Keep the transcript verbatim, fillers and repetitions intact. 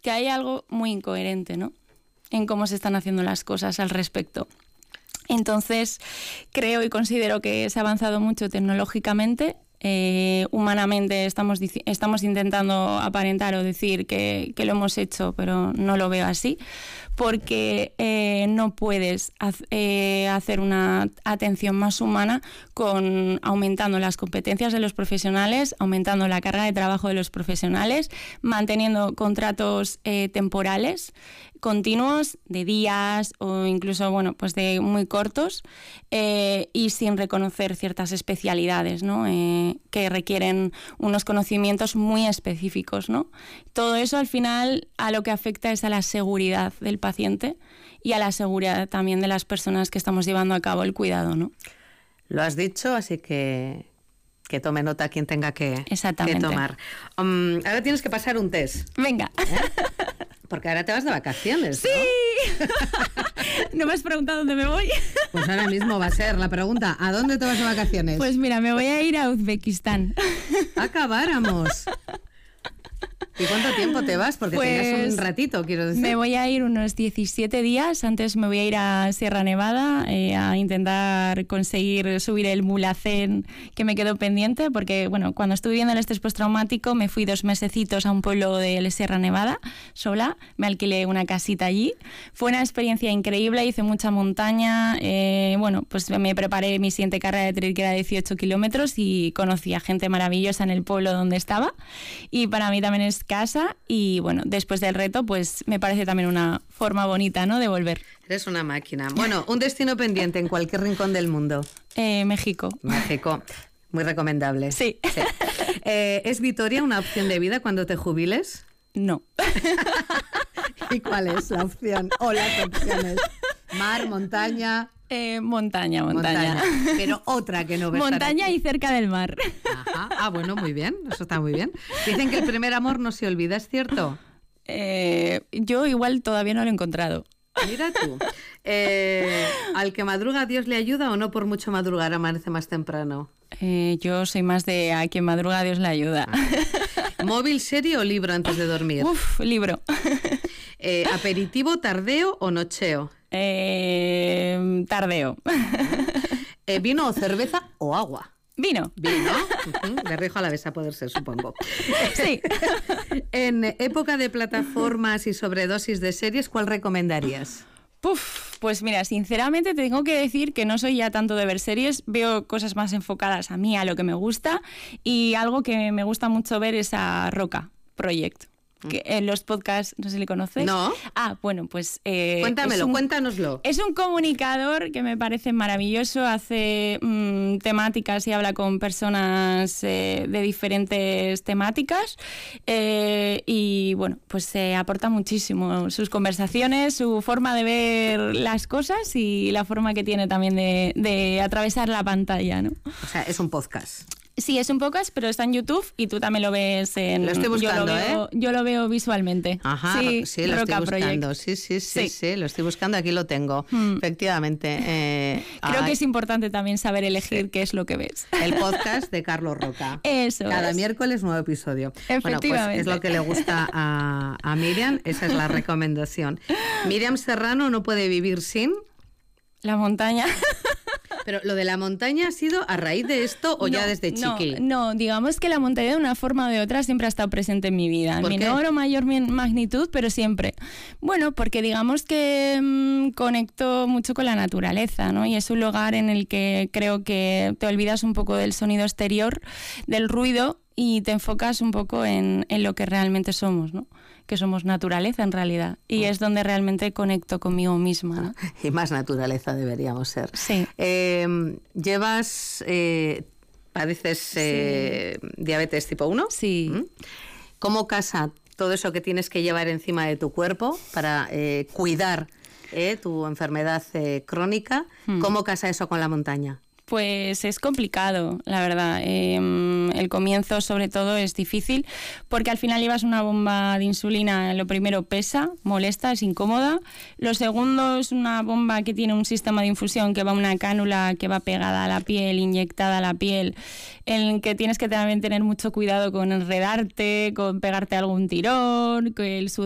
que hay algo muy incoherente, ¿no?, en cómo se están haciendo las cosas al respecto. Entonces, creo y considero que se ha avanzado mucho tecnológicamente. Eh, humanamente estamos, estamos intentando aparentar o decir que, que lo hemos hecho, pero no lo veo así, porque eh, no puedes haz, eh, hacer una atención más humana con aumentando las competencias de los profesionales, aumentando la carga de trabajo de los profesionales, manteniendo contratos eh, temporales continuos de días o incluso, bueno, pues de muy cortos, eh, y sin reconocer ciertas especialidades, ¿no?, eh, que requieren unos conocimientos muy específicos, ¿no? Todo eso al final a lo que afecta es a la seguridad del paciente y a la seguridad también de las personas que estamos llevando a cabo el cuidado, ¿no? Lo has dicho, así que que tome nota quien tenga que, que tomar. Um, ahora tienes que pasar un test. Venga. ¿Eh? Porque ahora te vas de vacaciones, ¿no? ¡Sí! ¿No me has preguntado dónde me voy? Pues ahora mismo va a ser la pregunta. ¿A dónde te vas de vacaciones? Pues mira, me voy a ir a Uzbekistán. Acabáramos. ¿Y cuánto tiempo te vas? Porque pues tenías un ratito, quiero decir. Me voy a ir unos diecisiete días. Antes me voy a ir a Sierra Nevada eh, a intentar conseguir subir el Mulhacén, que me quedó pendiente, porque bueno, cuando estuve viendo el estrés postraumático me fui dos mesecitos a un pueblo de Sierra Nevada sola, me alquilé una casita allí. Fue una experiencia increíble, hice mucha montaña, eh, bueno, pues me preparé mi siguiente carrera de trail, que era dieciocho kilómetros, y conocí a gente maravillosa en el pueblo donde estaba, y para mí también es casa, y bueno, después del reto pues me parece también una forma bonita, ¿no?, de volver. Eres una máquina. Bueno, un destino pendiente en cualquier rincón del mundo. Eh, México. México, muy recomendable. Sí. sí. Eh, ¿Es Vitoria una opción de vida cuando te jubiles? No. ¿Y cuál es la opción o las opciones? Mar, montaña... Eh, montaña, montaña, montaña. Pero otra que no ves. Montaña y cerca del mar. Ajá. Ah, bueno, muy bien. Eso está muy bien. Dicen que el primer amor no se olvida, ¿es cierto? Eh, yo igual todavía no lo he encontrado. Mira tú. Eh, ¿Al que madruga Dios le ayuda o no por mucho madrugar amanece más temprano? Eh, yo soy más de a quien madruga Dios le ayuda. Ah. ¿Móvil, serie o libro antes de dormir? Uf, libro. Eh, ¿Aperitivo, tardeo o nocheo? Eh, tardeo. Eh, ¿Vino o cerveza o agua? Vino. Vino. Uh-huh. De Rioja Alavesa poder ser, supongo. Sí. En época de plataformas y sobredosis de series, ¿cuál recomendarías? Puf, pues mira, sinceramente te tengo que decir que no soy ya tanto de ver series, veo cosas más enfocadas a mí, a lo que me gusta, y algo que me gusta mucho ver es a Roca Project. Que en los podcasts, no sé si le conoces. No. Ah, bueno, pues... Eh, Cuéntamelo, un, cuéntanoslo. Es un comunicador que me parece maravilloso, hace mmm, temáticas y habla con personas eh, de diferentes temáticas, eh, y bueno, pues se eh, aporta muchísimo sus conversaciones, su forma de ver las cosas y la forma que tiene también de, de atravesar la pantalla, ¿no? O sea, es un podcast. Sí, es un podcast, pero está en YouTube y tú también lo ves en... Lo estoy buscando, yo lo veo, ¿eh? Yo lo veo visualmente. Ajá, sí, sí lo Roca estoy buscando. Project. Sí, sí, sí, sí, sí, sí, lo estoy buscando, aquí lo tengo. Hmm. Efectivamente. Eh, Creo ay. que es importante también saber elegir sí. qué es lo que ves. El podcast de Carlos Roca. Eso Cada es. miércoles nuevo episodio. Efectivamente. Bueno, pues es lo que le gusta a, a Miriam, esa es la recomendación. Miriam Serrano no puede vivir sin... La montaña. Pero lo de la montaña ha sido a raíz de esto o no, ya desde chiqui. No, no, digamos que la montaña de una forma o de otra siempre ha estado presente en mi vida. En menor o mayor magnitud, pero siempre. Bueno, porque digamos que mmm, conecto mucho con la naturaleza, ¿no? Y es un lugar en el que creo que te olvidas un poco del sonido exterior, del ruido, y te enfocas un poco en, en lo que realmente somos, ¿no? Que somos naturaleza en realidad, y es donde realmente conecto conmigo misma, ¿no? Y más naturaleza deberíamos ser. Sí. Eh, ¿Llevas, eh, padeces eh, sí. diabetes tipo uno? Sí. ¿Mm? ¿Cómo casa todo eso que tienes que llevar encima de tu cuerpo para eh, cuidar eh, tu enfermedad eh, crónica? Mm. ¿Cómo casa eso con la montaña? Pues es complicado, la verdad. Eh, el comienzo, sobre todo, es difícil porque al final llevas una bomba de insulina. Lo primero pesa, molesta, es incómoda. Lo segundo es una bomba que tiene un sistema de infusión que va una cánula que va pegada a la piel, inyectada a la piel, en el que tienes que también tener mucho cuidado con enredarte, con pegarte algún tirón, que el sudor